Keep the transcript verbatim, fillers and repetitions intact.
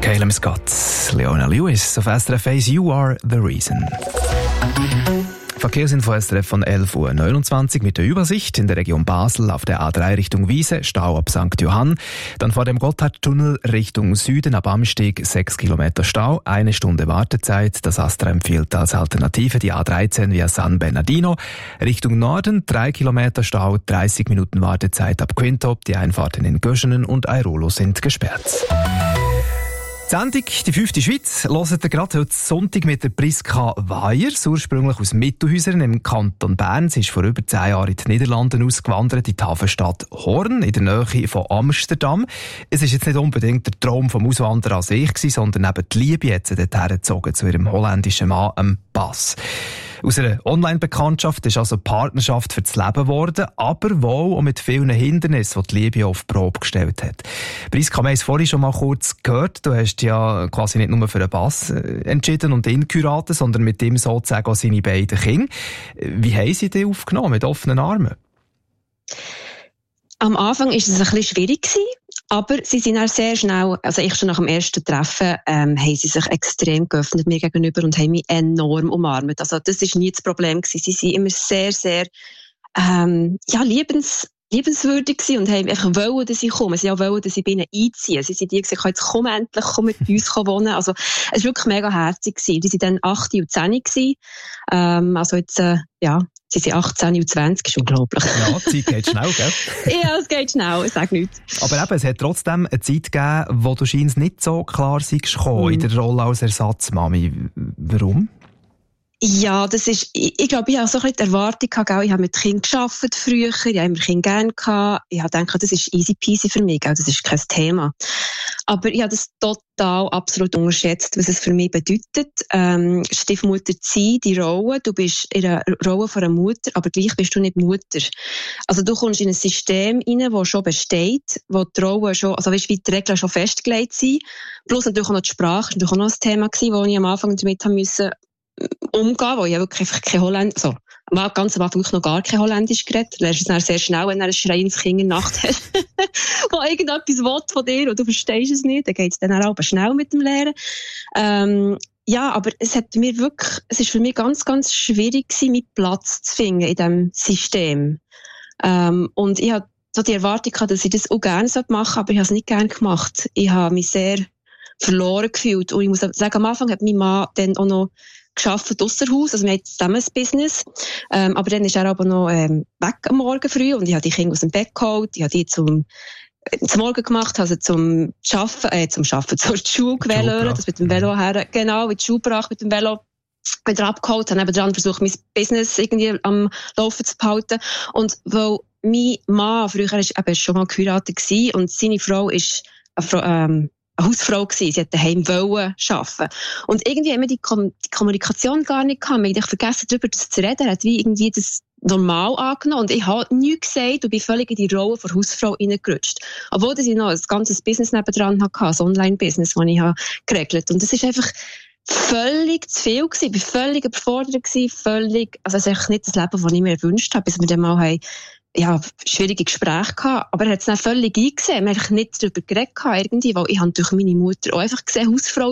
Caleb Scott, Leona Lewis auf S R F eins, You Are the Reason. Verkehrsinfo S R F von elf Uhr neunundzwanzig mit der Übersicht in der Region Basel auf der A drei Richtung Wiese, Stau ab Sankt Johann. Dann vor dem Gotthardtunnel Richtung Süden ab Amsteg sechs Kilometer Stau, eine Stunde Wartezeit. Das AStRA empfiehlt als Alternative die A dreizehn via San Bernardino. Richtung Norden drei Kilometer Stau, dreißig Minuten Wartezeit ab Quintop. Die Einfahrten in Göschenen und Airolo sind gesperrt. Die Sendung «Die fünfte Schweiz» hört ihr gerade heute Sonntag mit der Priska Weyers, ursprünglich aus Mittelhäusern im Kanton Bern. Sie ist vor über zehn Jahren in die Niederlande ausgewandert, in die Hafenstadt Hoorn, in der Nähe von Amsterdam. Es ist jetzt nicht unbedingt der Traum vom Auswanderer an sich, sondern eben die Liebe hat sie dorthin gezogen zu ihrem holländischen Mann, dem Bas. Aus einer Online-Bekanntschaft ist also eine Partnerschaft für das Leben geworden, aber wohl auch mit vielen Hindernissen, die die Liebe auf die Probe gestellt hat. Priska, wir haben es vorhin schon mal kurz gehört, du hast ja quasi nicht nur für einen Bass entschieden und ihn geheiratet, sondern mit ihm sozusagen auch seine beiden Kinder. Wie haben sie dich aufgenommen, mit offenen Armen? Am Anfang war es ein bisschen schwierig, aber sie sind auch sehr schnell, also ich schon nach dem ersten Treffen, ähm, haben sie sich extrem geöffnet mir gegenüber und haben mich enorm umarmt. Also das war nie das Problem gewesen. Sie sind immer sehr, sehr ähm, ja, liebens, liebenswürdig gewesen und haben einfach wollen, dass ich komme. Sie wollen, dass ich bei ihnen einziehe. Sie sind die gesagt, jetzt komm endlich, komm mit uns wohnen. Also es war wirklich mega herzig gewesen. Die waren dann acht und zehn gewesen. Ähm, also jetzt, äh, ja, sie sind achtzehn und zwanzig, ist unglaublich. Ja, die Zeit geht schnell, gell? Ja, es geht schnell, ich sage nichts. Aber eben, es hat trotzdem eine Zeit gegeben, wo du scheinst nicht so klar seist gekommen mm. in der Rolle als Ersatzmami. Warum? Ja, das ist, ich, ich glaube, ich habe so ein bisschen die Erwartung gehabt, ich habe mit Kindern gearbeitet früher, ich habe immer Kinder gerne gehabt, ich habe gedacht, das ist easy peasy für mich, das ist kein Thema. Aber ich habe das total absolut unterschätzt, was es für mich bedeutet, ähm, Stiefmutter zu sein, die Rolle, du bist in der Rolle von einer Mutter, aber gleich bist du nicht Mutter. Also du kommst in ein System rein, das schon besteht, wo die Rolle schon, also weißt, wie die Regeln schon festgelegt sind, plus natürlich auch noch die Sprache, das war natürlich auch noch ein Thema gewesen, wo ich am Anfang damit haben müssen, umgehen, wo ich wirklich einfach kein Holländisch, also, ganz am Anfang noch gar kein Holländisch geredet. Du lernst es dann sehr schnell, wenn du ein Schrei ins Kind in der Nacht hast, wo irgendetwas will von dir und du verstehst es nicht, dann geht es dann auch schnell mit dem Lernen. Ähm, ja, aber es hat mir wirklich, es ist für mich ganz, ganz schwierig gewesen, meinen Platz zu finden in diesem System. Ähm, und ich hatte so die Erwartung gehabt, dass ich das auch gerne machen sollte, aber ich habe es nicht gerne gemacht. Ich habe mich sehr verloren gefühlt. Und ich muss sagen, am Anfang hat mein Mann dann auch noch gearbeitet ausser Haus, also wir haben zusammen ein Business, ähm, aber dann ist er aber noch ähm, weg am Morgen früh und ich habe die Kinder aus dem Bett geholt, ich habe die zum, äh, zum Morgen gemacht, also zum Schaffen, äh, zum Schaffen, zur Schule gewählt, das mit dem Velo her, genau, in die Schule gebracht mit dem Velo, wieder abgeholt, habe nebenan versucht, mein Business irgendwie am Laufen zu behalten und weil mein Mann früher ist eben schon mal geheiratet gewesen und seine Frau ist eine Frau, ähm, eine Hausfrau gewesen. Sie hat daheim wollen arbeiten. Und irgendwie haben wir die, Kom- die Kommunikation gar nicht gehabt. Wir haben vergessen, darüber zu reden. Er hat wie irgendwie das normal angenommen. Und ich habe nichts gesagt und bin völlig in die Rolle der Hausfrau reingerutscht. Obwohl ich noch ein ganzes Business nebendran hatte, ein Online-Business, das ich geregelt habe. Und das ist einfach völlig zu viel gewesen. Ich war völlig überfordert gewesen, völlig, also es ist eigentlich nicht das Leben, das ich mir gewünscht habe, bis wir dann mal haben, ja, schwierige Gespräche gehabt, aber er hat es dann völlig eingesehen. Wir haben nicht darüber geredet gehabt, irgendwie, weil ich habe durch meine Mutter auch einfach gesehen, Hausfrau